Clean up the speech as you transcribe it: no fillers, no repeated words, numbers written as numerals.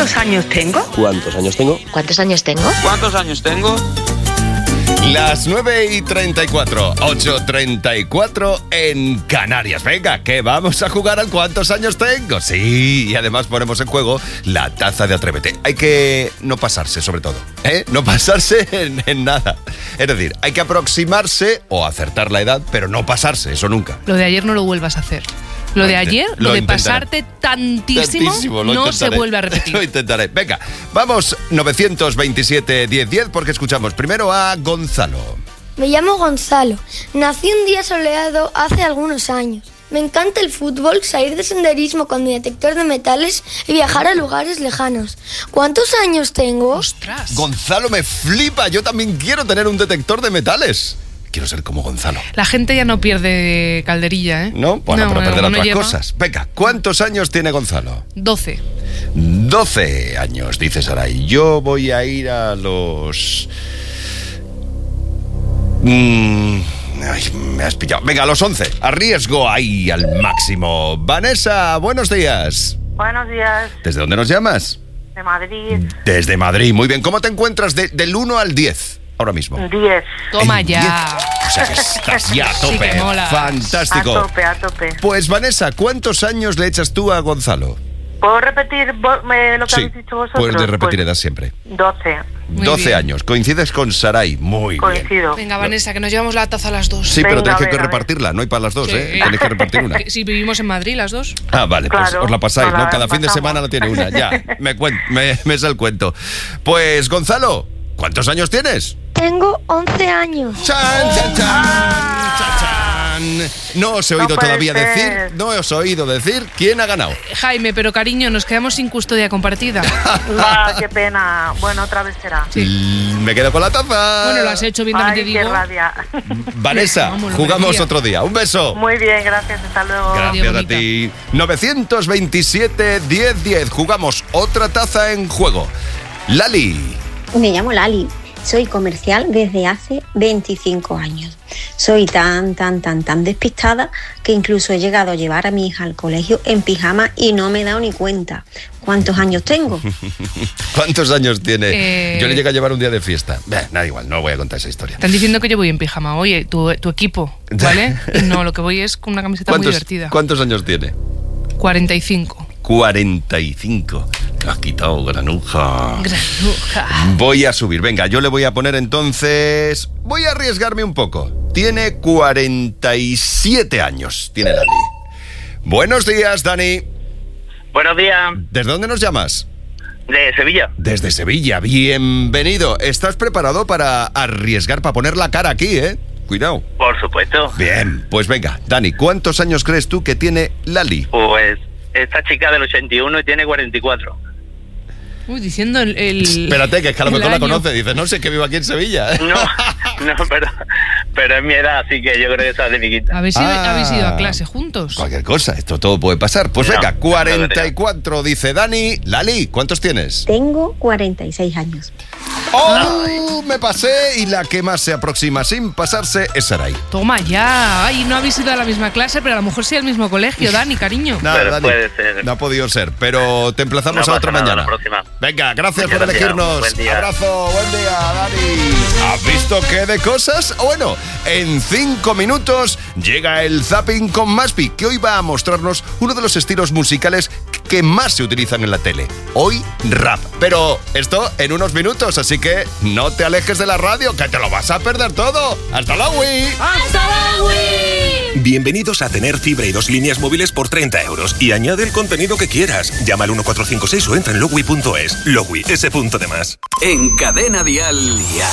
¿Cuántos años tengo? ¿Cuántos años tengo? ¿Cuántos años tengo? ¿Cuántos años tengo? Las 9:34, 8:34 en Canarias. Venga, que vamos a jugar al ¿cuántos años tengo? Sí, y además ponemos en juego la taza de Atrévete. Hay que no pasarse, sobre todo, ¿eh? No pasarse en nada. Es decir, hay que aproximarse o acertar la edad, pero no pasarse, eso nunca. Lo de ayer no lo vuelvas a hacer. Lo de ayer, lo de pasarte tantísimo, no se vuelve a repetir. Lo intentaré. Venga, vamos 927-1010 porque escuchamos primero a Gonzalo. Me llamo Gonzalo. Nací un día soleado hace algunos años. Me encanta el fútbol, salir de senderismo con mi detector de metales y viajar a lugares lejanos. ¿Cuántos años tengo? ¡Ostras! Gonzalo, me flipa. Yo también quiero tener un detector de metales. Quiero ser como Gonzalo. La gente ya no pierde calderilla, ¿eh? No, bueno, pero perder otras lleva... cosas. Venga, ¿cuántos años tiene Gonzalo? 12. 12 años, dice Saray. Yo voy a ir a los... Ay, me has pillado. Venga, a los 11. Arriesgo ahí al máximo. Vanessa, buenos días. Buenos días. ¿Desde dónde nos llamas? De Madrid. Desde Madrid, muy bien. ¿Cómo te encuentras del 1 al 10 ahora mismo? 10. Toma En ya. 10. O sea que estás ya a tope. Sí que mola. Fantástico. A tope. Pues Vanessa, ¿cuántos años le echas tú a Gonzalo? ¿Puedo repetir lo que habéis dicho vosotros? Puedes repetir edad siempre. 12. Muy 12 bien. años. Coincides con Saray. Muy bien. Coincido. Venga, Vanessa, que nos llevamos la taza a las 2. Sí, pero Venga, tenéis que a ver. repartirla. No hay para las dos, Sí. ¿eh? Tenéis que repartir una. Si vivimos en Madrid las dos. Ah, vale, pues Claro, os la pasáis, nos ¿no? la Cada fin de pasamos. semana no tiene una. Ya, me sé el cuento. Pues, Gonzalo, ¿cuántos años tienes? Tengo 11 años. ¡Chan, chan, chan! ¡Chan, chan! No os he No oído puede todavía ser. decir, no os he oído decir quién ha ganado. Jaime, pero cariño, nos quedamos sin custodia compartida. Va, qué pena. Bueno, otra vez será. Me quedo con la taza. Bueno, lo has hecho bien, también te Ay, qué digo. rabia. Vanessa, Vamos, lo jugamos merecía. otro día. Un beso. Muy bien, gracias. Hasta luego. Gracias a bonita. ti. 927-1010. Jugamos otra taza en juego. Lali. Me llamo Lali, soy comercial desde hace 25 años. Soy tan despistada que incluso he llegado a llevar a mi hija al colegio en pijama y no me he dado ni cuenta. ¿Cuántos años tengo? ¿Cuántos años tiene? Yo le llegué a llevar un día de fiesta. Nada igual, no voy a contar esa historia. Están diciendo que yo voy en pijama. Oye, tu equipo, ¿vale? No, lo que voy es con una camiseta muy divertida. ¿Cuántos años tiene? 45. 45. Te has quitado, granuja. Granuja. Voy a subir. Venga, yo le voy a poner entonces... Voy a arriesgarme un poco. Tiene 47 años. Tiene Lali. Buenos días, Dani. Buenos días, ¿Desde dónde nos llamas? de Sevilla. Desde Sevilla. Bienvenido. ¿Estás preparado para arriesgar, para poner la cara aquí, eh? Cuidado. Por supuesto. Bien, pues venga. Dani, ¿cuántos años crees tú que tiene Lali? Pues esta chica del 81 y tiene 44. Uy, diciendo el Espérate, que es que a lo el mejor la año. conoce. Dice, no sé, que vivo aquí en Sevilla. No, pero es mi edad, así que yo creo que esa es de mi quinta. ¿Habéis ido a clase juntos? Cualquier cosa, esto todo puede pasar. Pues No, venga, no 44, dice Dani. Lali, ¿cuántos tienes? Tengo 46 años. ¡Oh! Me pasé y la que más se aproxima sin pasarse es Saray. Toma ya. Ay, no habéis ido a la misma clase, pero a lo mejor sí al mismo colegio, Dani, cariño. Nada, Pero Dani, puede ser. no ha podido ser, pero te emplazamos No a otra pasa nada, mañana. la próxima. Venga, gracias Muchas por gracias, elegirnos. buen día. Abrazo, buen día, Dani. ¿Has visto qué de cosas? Bueno, en 5 minutos llega el Zapping con Maspi, que hoy va a mostrarnos uno de los estilos musicales que más se utilizan en la tele. Hoy, rap. Pero esto en unos minutos, así que no te alejes de la radio, que te lo vas a perder todo. ¡Hasta luego! Bienvenidos a tener fibra y 2 líneas móviles por 30 euros y añade el contenido que quieras. Llama al 1456 o entra en logui.es. Logui, ese punto de más. En Cadena Dial.